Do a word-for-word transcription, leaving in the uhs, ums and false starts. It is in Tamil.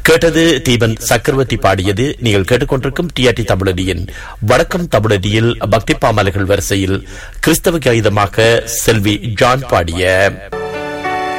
கேட்டது தீபன் சக்கரவர்த்தி பாடியது. நீங்கள் கேட்டுக்கொண்டிருக்கும் டிஆர்டி தமிழடியின் வடக்கம் தமிழடியில் பக்தி பாமலர்கள் வரிசையில் கிறிஸ்தவ கீதமாக செல்வி ஜான் பாடிய